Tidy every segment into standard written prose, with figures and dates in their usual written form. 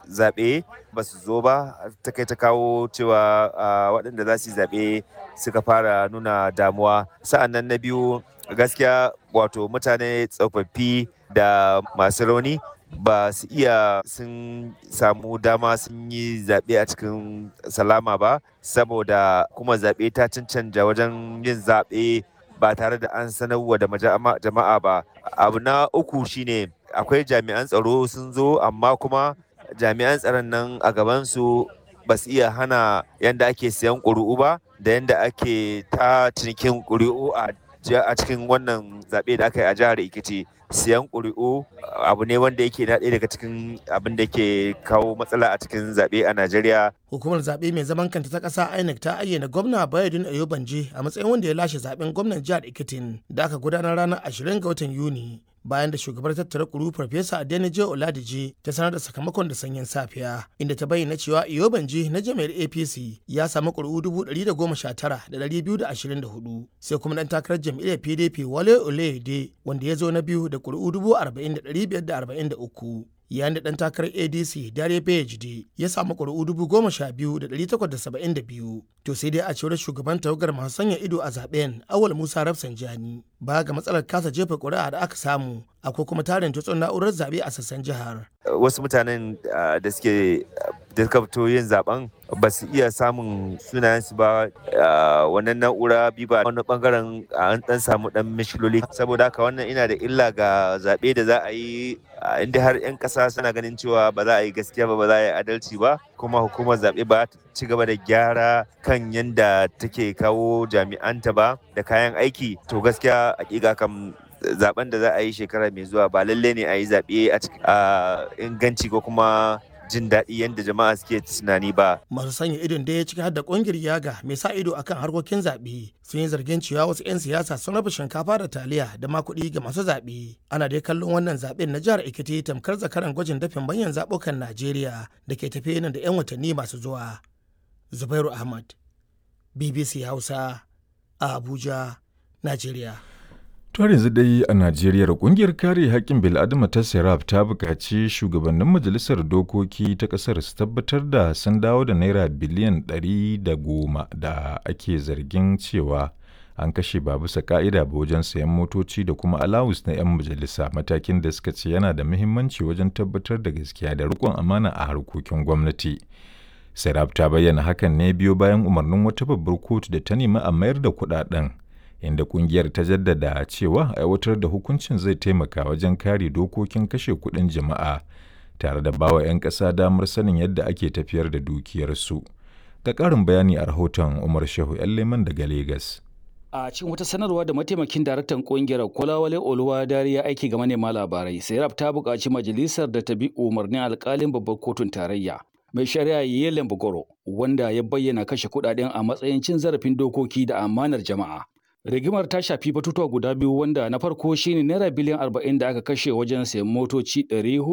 zaɓe ba su zo ba, ta kai ta kawo cewa waɗanda za su yi zaɓe suka fara nuna damuwa. Sa'annan na biyu, gaskiya wato mutane tsofaffi da masu rauni ba su iya sun samu dama sun yi zaɓe a cikin salama ba, saboda kuma zaɓe ta cancanja wajen yin zaɓe ba tare da an sanarwa da jama'a ba. Abu na uku shine akwai jami'an tsaro sun zo, amma kuma jami'an tsaron nan a gabansu ba su iya hana yadda ake siyan ƙuri'u ba da yadda ake ta cinikin ƙuri'u a cikin wannan zaɓe da aka yi a jihar Ekiti. Siyan ƙuri'u abu ne wanda yake na ɗaya daga cikin abin da ke kawo matsala a cikin zaɓe a Najeriya. Hukumar zaɓe mai zaman kanta ta ƙasa INEC ta ayyana gwamna Bayodun Ayobanje a matsayin wanda ya lashe zaɓen gwamnan jihar Ekiti da aka gudanar ranar 20 ga watan Yuni. Bayan da shugabar tattara ƙuri'u Farfesa Adenije Oladije ta sanar da sakamakon da sanyin safiya, inda ta bayyana cewa Ayobanje na jami'ar APC ya samu ƙuri'u 119,224, sai kuma ɗan takarar jam'iyyar PDP Wale Oluyede wanda ya zo na biyu da ƙuri'u 40,543. Yayin da ɗan takarar ADC Dare Bayejide ya samu ƙuri'u 12,872. To sai dai a cewar shugaban tawagar masu sanya ido a zaben Awal Musa Rafsanjani, ba ga matsalar kasa jefa ƙuri'a da aka samu, akwai kuma tarin tutsun na'urar zaɓe a sassan jihar. Wasu mutanen da suka fito yin zaben ba su iya samun sunayensu ba, wannan na'ura biba wani bangaren an dan samu dan mishiloli, saboda haka wannan ina da illa ga zaɓe da za a yi, inda har 'yan ƙasa suna ganin cewa ba za a yi gaskiya ba za a yi adalci ba, kuma hukumar zaɓe ba ta ci gaba da gyara kan yadda take kawo jami'anta ba da kayan aiki. To gaskiya hakika kam zaben da za a yi shekara mai zuwa ba lalle ne a yi zaɓe a inganci ko kuma jin daɗi yadda jama'a suke tunani ba. Masu sanya idon da ya ciki har da ƙungiyar Yaga mai sa ido akan harkokin zaɓe sun yi zargin cewa wasu 'yan siyasa sun raba shinkafa da taliya da ma kuɗi ga masu zaɓe. Ana dai kallon wannan zaɓen na jihar Ekiti tamkar zakaran gwajin dafin manyan zaɓukan Najeriya da ke tafe nan da 'yan watanni masu zuwa. Zubairu Ahmad, BBC Hausa, a Abuja, Najeriya. To yanzu dai a Najeriya kungiyar kare haƙƙin bil'adama ta Serap ta buƙaci shugabannin majalisar dokoki ta ƙasar su tabbatar da sun dawo da naira biliyan 110 da ake zargin cewa an kashe ba bisa ka'ida ba wajen sayan motoci da kuma alawus na 'yan majalisa, matakin da suka ce yana da muhimmanci wajen tabbatar da gaskiya da riƙon amana a harkokin gwamnati. Serap ta bayyana hakan ne biyo bayan umarnin wata babbar kotu da ta nemi a mayar da kuɗaɗen, inda kungiyar ta jaddada cewa aiwatar da hukuncin zai taimaka wajen kare dokokin kashe kuɗin jama'a tare da bawa 'yan ƙasa damar sanin yadda ake tafiyar da dukiyarsu. Ga ƙarin bayani a rahoton Umar Shehu 'yan Leman daga Legas. A cikin wata sanarwa da mataimakin daraktan kungiyar Kolawale Oluwadari ya aiki ga manema labarai, Serap ta buƙaci majalisar da ta bi umarnin alƙalin babbar kotun tarayya mai shari'a Yelen Bugoro, wanda ya bayyana kashe kuɗaɗen a matsayin cin zarafin dokoki da amanar jama'a. Rigimar ta shafi batutuwa guda biyu, wanda na farko shine naira biliyan 40 da aka kashe wajen sayan motoci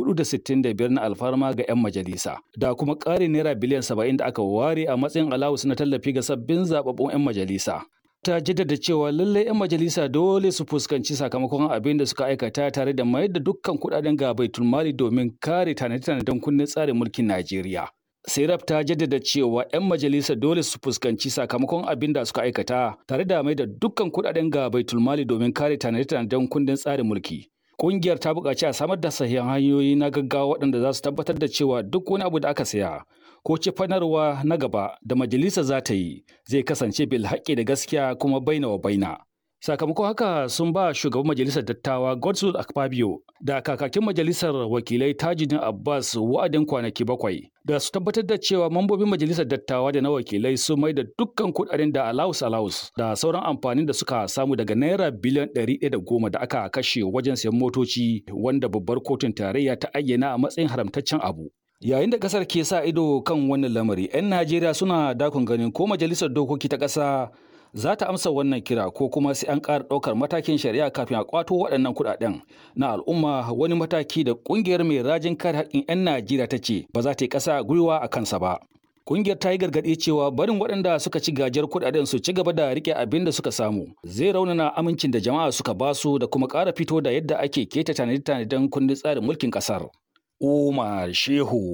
465 na alfarma ga 'yan majalisa, da kuma ƙarin naira biliyan 70 da aka ware a matsayin alawus na tallafi ga sabbin zababbun 'yan majalisa. Ta jaddada cewa lallai 'yan majalisa dole su fuskanci sakamakon abin da suka aikata tare da mayar da dukkan kuɗaɗen ga baitul mali domin kare tanade-tanaden kundin tsarin mulkin Najeriya. Serap ta jaddada cewa 'yan majalisa dole su fuskanci sakamakon abin da suka aikata tare da mai da dukkan kuɗaɗen ga baitulmali domin kare tanade-tanaden kundin tsarin mulki. Ƙungiyar ta buƙaci a samar da sahihan hanyoyi na gaggawa waɗanda za su tabbatar da cewa duk wani abu da aka saya ko cefanarwa na gaba da majalisa za ta yi zai kasance bil haƙƙi da gaskiya kuma baina wa baina. Sakamakon haka sun ba shugaban majalisar dattawa Godswill Akpabio da kakakin majalisar wakilai Tajuddin Abbas wa'adin kwanaki 7 da su tabbatar da cewa mambobin majalisar dattawa da na wakilai sun mai da dukkan kudaden da alawus da sauran amfanin da suka samu daga naira biliyan 110 da aka kashe wajen sayan motoci, wanda babbar kotun tarayya ta ayyana a matsayin haramtaccen abu. Yayin da kasar ke sa ido kan wannan lamari, 'yan Najeriya suna dakon ganin ko majalisar dokoki ta ƙasa za ta amsa wannan kira ko kuma sai an ƙara ɗaukar matakin shari'a kafin a ƙwato waɗannan kuɗaɗen na al'umma, wani mataki da ƙungiyar mai rajin kare haƙƙin 'yan Najeriya ta ce ba za ta yi ƙasa gwiwa a kansa ba. Ƙungiyar ta yi gargaɗi cewa barin waɗanda suka ci gajiyar kuɗaɗen su ci gaba da riƙe abin da suka samu zai raunana amincin da jama'a suka basu da kuma ƙara fito da yadda ake keta tanade-tanaden kundin tsarin mulkin ƙasar. Umar Shehu